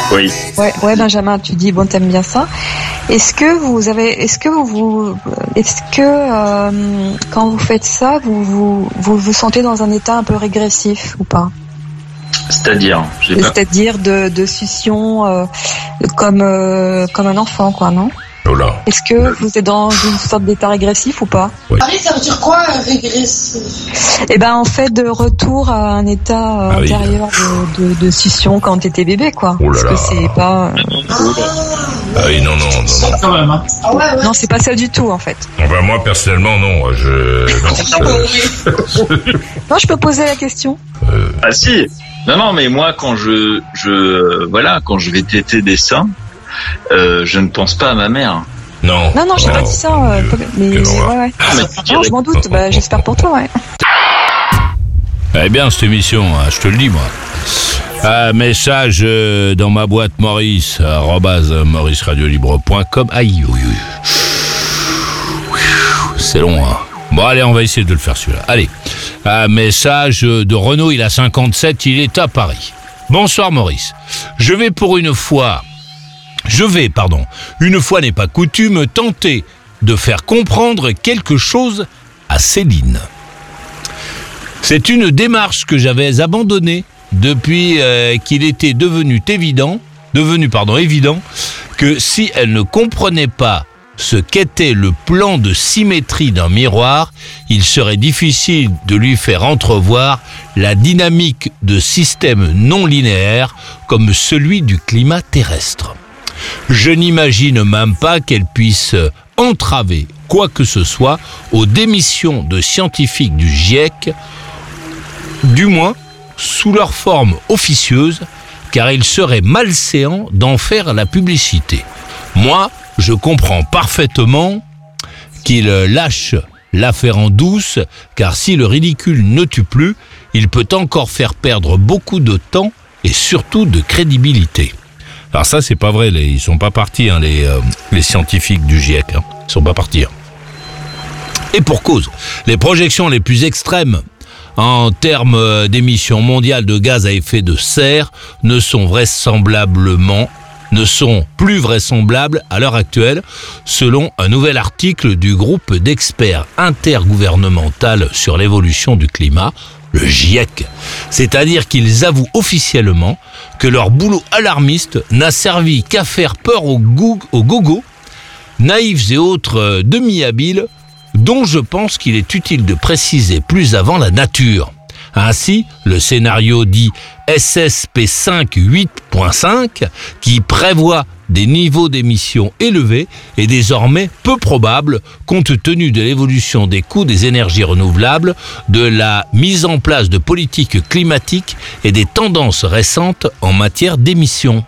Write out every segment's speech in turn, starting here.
Oui. Ouais, Benjamin, tu dis, bon, t'aimes bien ça. Est-ce que quand vous faites ça, vous sentez dans un état un peu régressif ou pas? C'est-à-dire de succion, comme un enfant, quoi, non? Oh là. Est-ce que vous êtes dans une sorte d'état régressif ou pas? Oui. Marie, ça veut dire quoi, régressif? Eh ben, en fait, de retour à un état antérieur de succion quand t'étais bébé, quoi. Oh là là. Parce que c'est pas... Ah oui, non. Quand même, hein. Ah ouais. Non, c'est pas ça du tout, en fait. Enfin, moi, personnellement, non. Non, Non, je peux poser la question? Ah si. Non, mais moi, quand je vais téter des seins, je ne pense pas à ma mère. Non, j'ai pas dit ça. Mais ouais. Non, je m'en doute. Bah, j'espère pour toi, ouais. Eh bien, cette émission, je te le dis, moi. Message dans ma boîte Maurice, @mauriceradiolibre.com. Aïe, oui. C'est long, hein. Bon, allez, on va essayer de le faire celui-là. Allez. Message de Renaud, il a 57, il est à Paris. Bonsoir Maurice. Une fois n'est pas coutume, tenter de faire comprendre quelque chose à Céline. C'est une démarche que j'avais abandonnée depuis qu'il était devenu évident que si elle ne comprenait pas ce qu'était le plan de symétrie d'un miroir, il serait difficile de lui faire entrevoir la dynamique de systèmes non linéaires comme celui du climat terrestre. Je n'imagine même pas qu'elle puisse entraver quoi que ce soit aux démissions de scientifiques du GIEC, du moins sous leur forme officieuse, car il serait malséant d'en faire la publicité. Moi, je comprends parfaitement qu'il lâche l'affaire en douce, car si le ridicule ne tue plus, il peut encore faire perdre beaucoup de temps et surtout de crédibilité. Alors ça, c'est pas vrai, ils sont pas partis, hein, les scientifiques du GIEC, hein, ils sont pas partis. Hein. Et pour cause, les projections les plus extrêmes en termes d'émissions mondiales de gaz à effet de serre ne sont plus vraisemblables à l'heure actuelle, selon un nouvel article du groupe d'experts intergouvernemental sur l'évolution du climat, le GIEC. C'est-à-dire qu'ils avouent officiellement que leur boulot alarmiste n'a servi qu'à faire peur aux gogos, naïfs et autres demi-habiles, dont je pense qu'il est utile de préciser plus avant la nature. Ainsi, le scénario dit SSP5 8.5, qui prévoit des niveaux d'émissions élevés, est désormais peu probable compte tenu de l'évolution des coûts des énergies renouvelables, de la mise en place de politiques climatiques et des tendances récentes en matière d'émissions.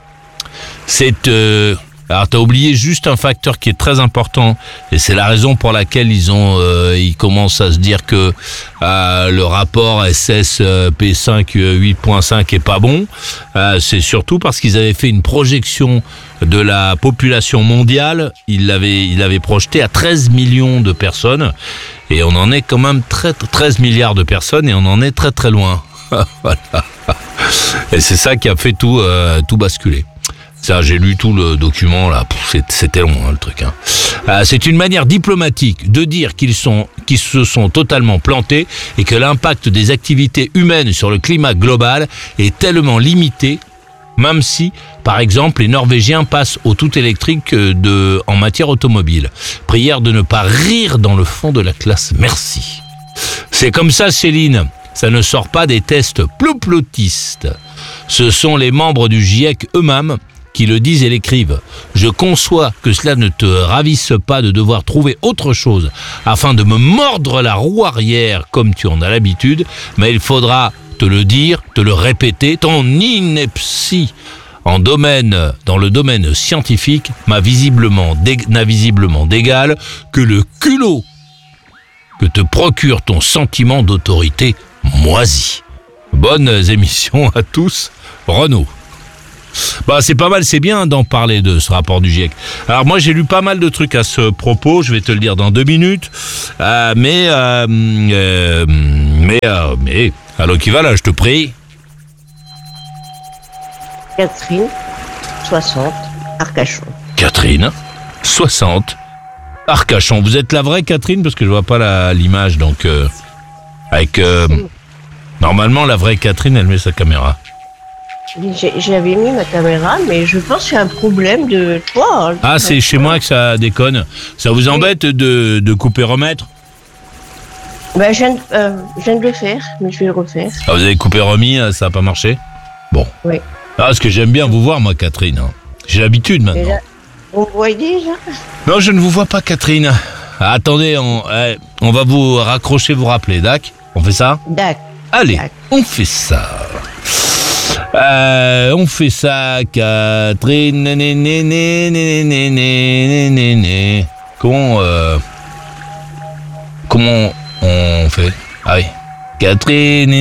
Alors t'as oublié juste un facteur qui est très important, et c'est la raison pour laquelle ils commencent à se dire que le rapport SSP5 8.5 est pas bon. C'est surtout parce qu'ils avaient fait une projection de la population mondiale. Ils l'avaient projeté à 13 millions de personnes, et on en est quand même 13 milliards de personnes, et on en est très très loin. Voilà. Et c'est ça qui a fait tout basculer. Ça, j'ai lu tout le document là. C'était long, hein, le truc. Hein. C'est une manière diplomatique de dire qu'ils se sont totalement plantés et que l'impact des activités humaines sur le climat global est tellement limité, même si, par exemple, les Norvégiens passent au tout électrique en matière automobile. Prière de ne pas rire dans le fond de la classe. Merci. C'est comme ça, Céline. Ça ne sort pas des tests plouplotistes. Ce sont les membres du GIEC eux-mêmes qui le disent et l'écrivent. Je conçois que cela ne te ravisse pas de devoir trouver autre chose afin de me mordre la roue arrière comme tu en as l'habitude, mais il faudra te le dire, te le répéter, ton ineptie dans le domaine scientifique n'a visiblement d'égal que le culot que te procure ton sentiment d'autorité moisi. Bonnes émissions à tous, Renaud. C'est pas mal, c'est bien d'en parler de ce rapport du GIEC. Alors moi j'ai lu pas mal de trucs à ce propos, je vais te le dire dans 2 minutes. Mais allô qui va là, je te prie. Catherine. 60, Arcachon. Catherine, 60, Arcachon. Vous êtes la vraie Catherine parce que je vois pas l'image, donc normalement la vraie Catherine, elle met sa caméra. J'avais mis ma caméra, mais je pense qu'il y a un problème de toi. Ah, c'est chez moi que ça déconne. Ça vous embête de couper remettre? Ben, je viens de le faire, mais je vais le refaire. Ah, vous avez coupé remis, ça n'a pas marché? Bon. Oui. Ah, parce que j'aime bien vous voir, moi, Catherine. Hein. J'ai l'habitude maintenant. Déjà, on vous voit déjà? Non, je ne vous vois pas, Catherine. Ah, attendez, on va vous raccrocher, vous rappeler, d'accord? On fait ça? D'accord. Allez, on fait ça. On fait ça, Catherine. Comment on fait? Ah oui. Catherine.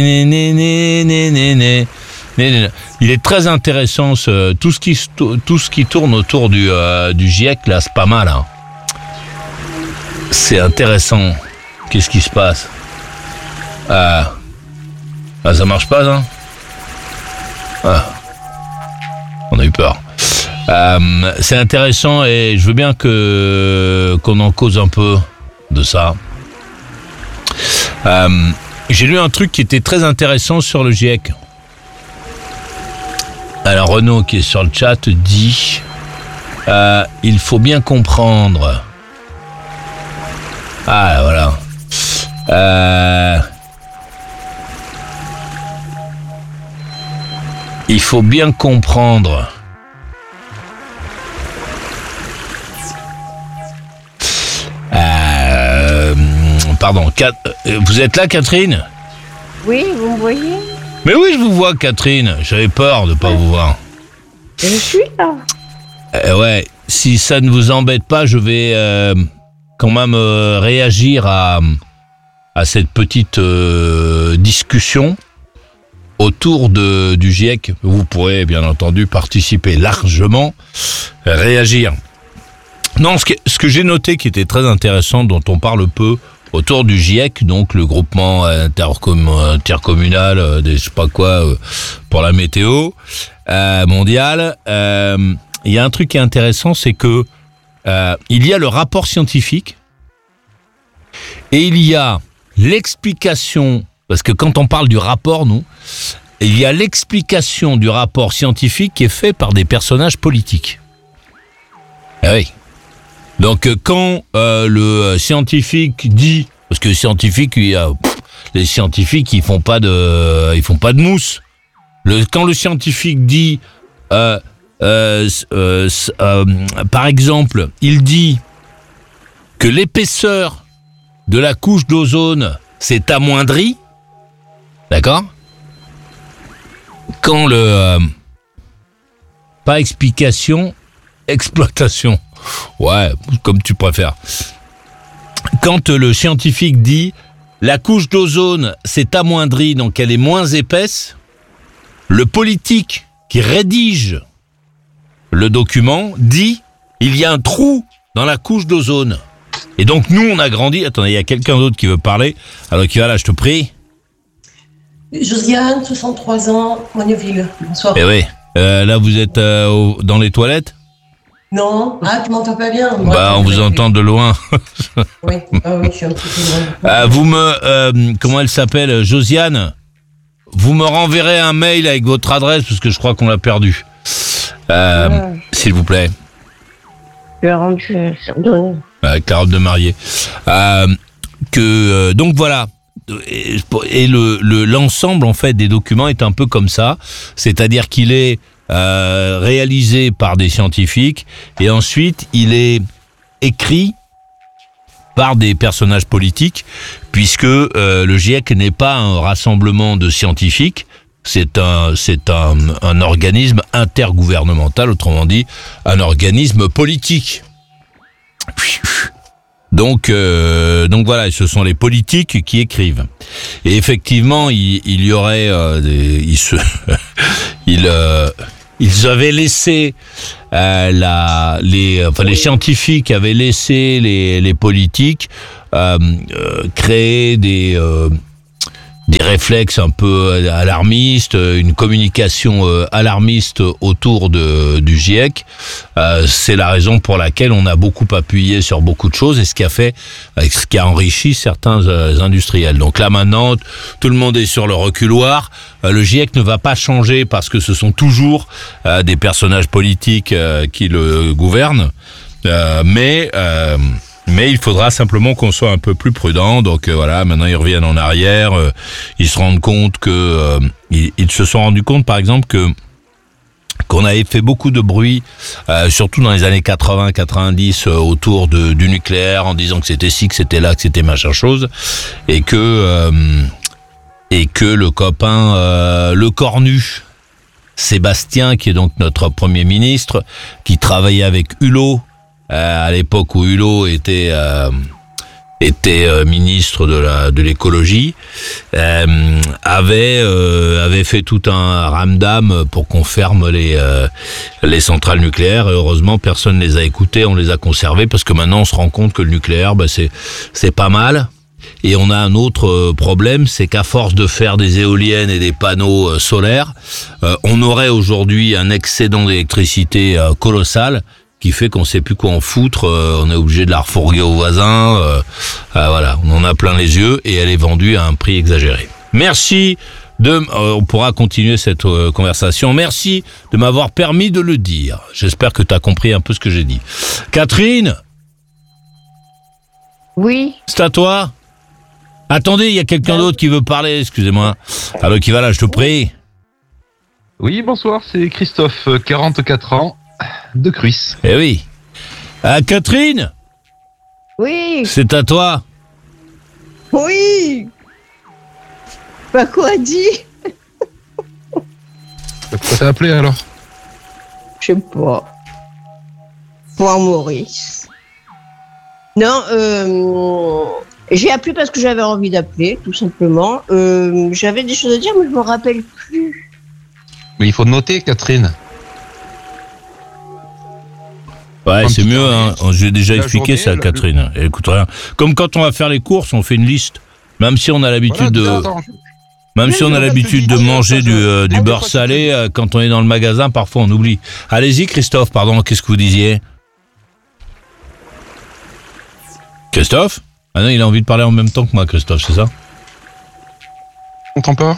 Il est très intéressant tout ce qui tourne autour du GIEC là, c'est pas mal. Hein. C'est intéressant. Qu'est-ce qui se passe? Ah, ça marche pas, ça? Ah. On a eu peur. C'est intéressant et je veux bien qu'on en cause un peu de ça. J'ai lu un truc qui était très intéressant sur le GIEC. Alors Renaud qui est sur le chat dit il faut bien comprendre. Ah voilà. Il faut bien comprendre. Pardon, vous êtes là, Catherine? Oui, vous me voyez? Mais oui, je vous vois, Catherine. J'avais peur de pas vous voir. Je suis là. Ouais, si ça ne vous embête pas, je vais quand même réagir à cette petite discussion autour du GIEC. Vous pourrez, bien entendu, participer largement, réagir. Non, ce que j'ai noté qui était très intéressant, dont on parle peu, autour du GIEC, donc le groupement intercommunal, je sais pas quoi, pour la météo mondiale, il y a un truc qui est intéressant, c'est que il y a le rapport scientifique et il y a l'explication, parce que quand on parle du rapport, il y a l'explication du rapport scientifique qui est fait par des personnages politiques. Ah oui. Donc quand le scientifique dit, parce que les scientifiques ils font pas de mousse. Quand le scientifique dit par exemple, il dit que l'épaisseur de la couche d'ozone s'est amoindrie, d'accord? Quand pas explication, exploitation. Ouais, comme tu préfères. Quand le scientifique dit la couche d'ozone s'est amoindrie, donc elle est moins épaisse, le politique qui rédige le document dit il y a un trou dans la couche d'ozone. Et donc nous on a grandi. Attendez, il y a quelqu'un d'autre qui veut parler. Alors qui va là, je te prie. Josiane, 63 ans, Moigneville. Bonsoir. Eh oui. Là vous êtes dans les toilettes? Non. Ah, tu m'entends pas bien? Bah, on vous entend de loin. Oui, je suis un petit peu loin. Comment elle s'appelle, Josiane? Vous me renverrez un mail avec votre adresse parce que je crois qu'on l'a perdu. S'il vous plaît. Je l'ai rendu donné. Avec la robe de mariée. Donc voilà. Et l'ensemble en fait des documents est un peu comme ça, c'est-à-dire qu'il est réalisé par des scientifiques et ensuite il est écrit par des personnages politiques, puisque le GIEC n'est pas un rassemblement de scientifiques, c'est un organisme intergouvernemental, autrement dit un organisme politique. Donc voilà, ce sont les politiques qui écrivent. Et effectivement, il y aurait ils avaient laissé les scientifiques avaient laissé les politiques créer des réflexes un peu alarmistes, une communication alarmiste autour du GIEC. C'est la raison pour laquelle on a beaucoup appuyé sur beaucoup de choses et ce qui a enrichi certains industriels. Donc là maintenant, tout le monde est sur le reculoir. Le GIEC ne va pas changer parce que ce sont toujours des personnages politiques qui le gouvernent. Mais il faudra simplement qu'on soit un peu plus prudent. Donc voilà, maintenant ils reviennent en arrière. Ils se rendent compte que ils se sont rendus compte, par exemple, qu'on avait fait beaucoup de bruit, surtout dans les années 80-90, autour du nucléaire, en disant que c'était ci, que c'était là, que c'était machin chose, et que le copain, le cornu, Sébastien, qui est donc notre Premier ministre, qui travaillait avec Hulot, à l'époque où Hulot était ministre de l'écologie, avait fait tout un ramdam pour qu'on ferme les centrales nucléaires. Et heureusement, personne ne les a écoutés, on les a conservés parce que maintenant on se rend compte que le nucléaire, c'est pas mal. Et on a un autre problème, c'est qu'à force de faire des éoliennes et des panneaux solaires, on aurait aujourd'hui un excédent d'électricité colossal, qui fait qu'on sait plus quoi en foutre, on est obligé de la refourguer aux voisins, voilà, on en a plein les yeux et elle est vendue à un prix exagéré. Merci on pourra continuer cette conversation. Merci de m'avoir permis de le dire. J'espère que tu as compris un peu ce que j'ai dit. Catherine ? Oui. C'est à toi ? Attendez, il y a quelqu'un d'autre qui veut parler, excusez-moi. Alors qui va là, je te prie. Oui, bonsoir, c'est Christophe, 44 ans. De Cruis. Eh oui. Catherine ? Oui. C'est à toi. Oui. Bah quoi dit ? Pourquoi t'as appelé alors ? Je sais pas. Pour Maurice. Non, j'ai appelé parce que j'avais envie d'appeler, tout simplement. J'avais des choses à dire, mais je me rappelle plus. Mais il faut noter, Catherine. Ouais, c'est mieux, hein. J'ai déjà expliqué ça, Catherine. Écoute rien. Comme quand on va faire les courses, on fait une liste. Même si on a l'habitude de manger du beurre salé, quand on est dans le magasin, parfois on oublie. Allez-y, Christophe, pardon, qu'est-ce que vous disiez ? Christophe ? Ah non, il a envie de parler en même temps que moi, Christophe, c'est ça ? On t'entend pas ?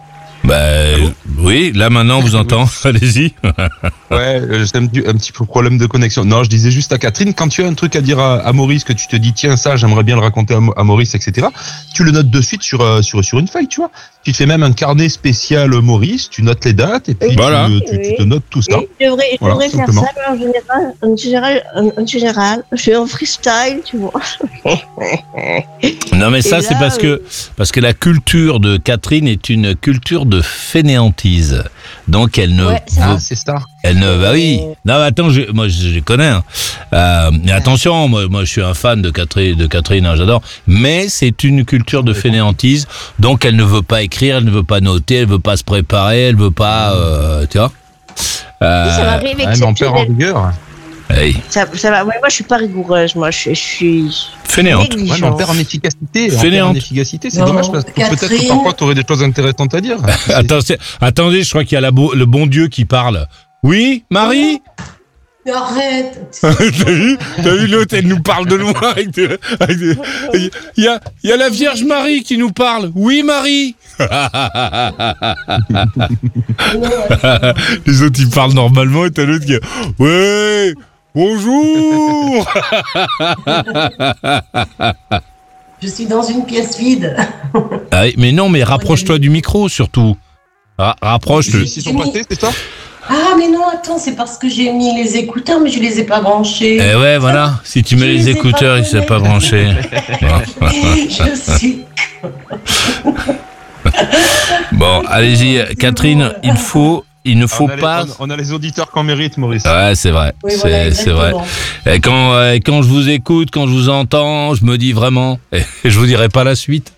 Oui, là maintenant on vous entend, allez-y. Ouais, j'ai un petit peu problème de connexion. Non, je disais juste à Catherine, quand tu as un truc à dire à Maurice, que tu te dis tiens ça, j'aimerais bien le raconter à Maurice, etc. Tu le notes de suite sur une feuille, tu vois. Tu te fais même un carnet spécial Maurice, tu notes les dates et puis voilà. tu te notes tout ça. Je devrais faire ça, mais en général, je suis en freestyle, tu vois. Non mais ça, c'est parce que la culture de Catherine est une culture de fainéantise. Donc elle ne c'est ça. Elle ne oui. Non mais attends, moi je les connais. Hein. Mais attention, moi je suis un fan de Catherine, hein, j'adore. Mais c'est une culture de fainéantise. Donc elle ne veut pas écrire, elle ne veut pas noter, elle veut pas se préparer, elle veut pas, tu vois. Ça m'arrive mais on perd en rigueur. Hey. Ça va. Ouais, moi, je suis pas rigoureuse. Moi, je suis fainéante. Ouais, mais on perd en efficacité. Fainéante. C'est dommage parce que peut-être que parfois tu aurais des choses intéressantes à dire. Attendez, je crois qu'il y a le bon Dieu qui parle. Oui, Marie ? Arrête. T'as vu l'autre, elle nous parle de loin. Il y a la Vierge Marie qui nous parle. Oui, Marie. Les autres, ils parlent normalement et t'as l'autre qui... Ouais, bonjour. Je suis dans une pièce vide. Ah, mais non, mais rapproche-toi du micro, surtout. Rapproche-le. Ils sont passés, c'est ça ? Ah, mais non, attends, c'est parce que j'ai mis les écouteurs, mais je les ai pas branchés. Eh ouais, voilà. Si tu mets les écouteurs, ils ne sont pas branchés. Je suis... Bon, allez-y, Catherine, il ne faut pas... On a les auditeurs qu'on mérite, Maurice. Ouais, c'est vrai. Oui, c'est vrai. Et quand je vous écoute, quand je vous entends, je me dis vraiment... Et je vous dirai pas la suite.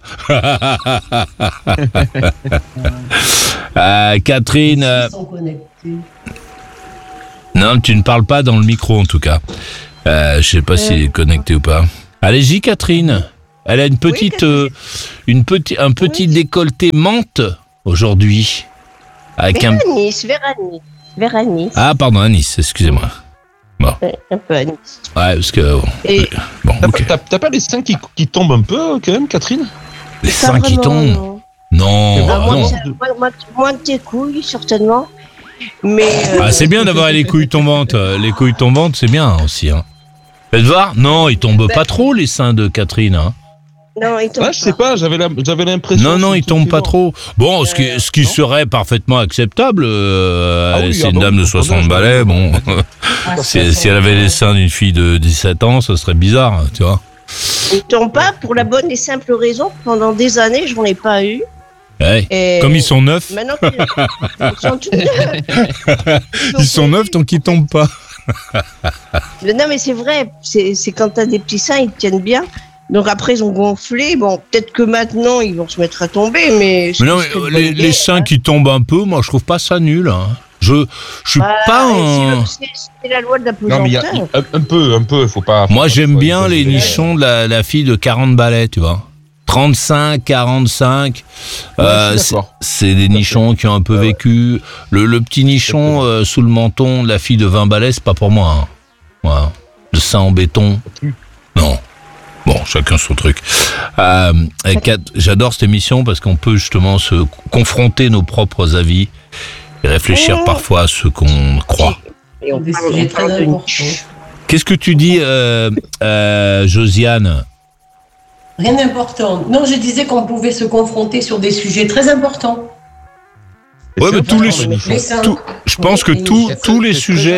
Catherine... Ils sont connectés. Non, tu ne parles pas dans le micro, en tout cas. Je sais pas s'il est connecté ou pas. Allez-y, Catherine. Elle a un petit décolleté menthe aujourd'hui. Avec vers Anis. Ah, pardon, Anis, excusez-moi. Bon. Un peu Anis. Ouais, parce que... Bon, ok. T'as pas les seins qui tombent un peu, quand même, Catherine? Les seins qui tombent? Non. Moins que tes couilles, certainement. Mais... c'est bien d'avoir les couilles tombantes. Les couilles tombantes, c'est bien aussi. Hein. Faites voir? Non, ils tombent pas trop, les seins de Catherine. Hein. Non, ils tombent je sais pas, j'avais l'impression... Non, ils tombent pas trop. Bon, ce qui serait parfaitement acceptable, c'est une dame de 60 balais, bon... si elle avait les seins d'une fille de 17 ans, ça serait bizarre, tu vois. Ils tombent pas pour la bonne et simple raison que pendant des années, j'en ai pas eu. Ouais. Et comme ils sont neufs. Maintenant, ils sont tout neufs. Ils sont neufs tant qu'ils tombent pas. Non, mais c'est vrai, c'est quand t'as des petits seins, ils tiennent bien. Donc après, ils ont gonflé. Bon, peut-être que maintenant, ils vont se mettre à tomber, mais non, mais les seins qui tombent un peu, moi, je trouve pas ça nul. Hein. Je suis pas c'est la loi de la pesanteur. Non, mais il y a un peu, faut pas... Moi, j'aime bien les nichons de la fille de 40 balais, tu vois. 35, 45, c'est des nichons qui ont un peu vécu. Le petit nichon sous le menton de la fille de 20 balais, c'est pas pour moi. Hein. Voilà. Le sein en béton, non. Bon, chacun son truc. J'adore cette émission parce qu'on peut justement se confronter nos propres avis et réfléchir parfois à ce qu'on croit. Et on parle de niche. Qu'est-ce que tu dis, Josiane? Rien d'important. Non, je disais qu'on pouvait se confronter sur des sujets très importants. Ouais, mais je pense que tous les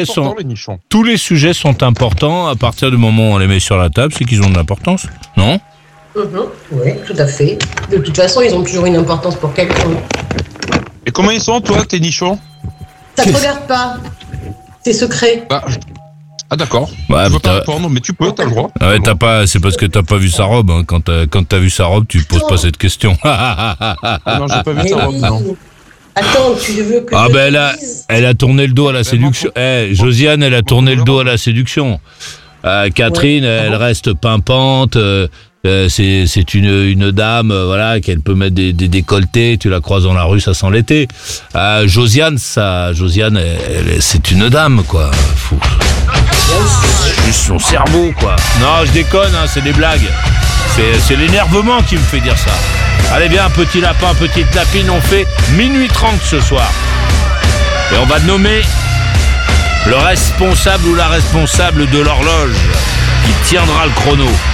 sujets sont importants à partir du moment où on les met sur la table, c'est qu'ils ont de l'importance, non? Oui, tout à fait. De toute façon, ils ont toujours une importance pour quelqu'un. Et comment ils sont, toi, tes nichons? Ça te regarde pas. C'est secret. Ah d'accord. Ouais, je veux pas répondre, mais tu peux, t'as le droit. Ah ouais, c'est parce que t'as pas vu sa robe. Hein. Quand t'as vu sa robe, tu poses pas cette question. Non, j'ai pas vu sa robe, non. Attends, tu veux que elle a tourné le dos à la séduction. Josiane, elle a tourné le dos à la séduction. Catherine, elle reste pimpante. C'est une dame, voilà, qu'elle peut mettre des décolletés. Tu la croises dans la rue, ça sent l'été. Josiane, c'est une dame, quoi. Fou. Juste son cerveau, quoi. Non, je déconne, hein, c'est des blagues. C'est l'énervement qui me fait dire ça. Allez bien, petit lapin, petite lapine, on fait minuit 30 ce soir. Et on va nommer le responsable ou la responsable de l'horloge qui tiendra le chrono.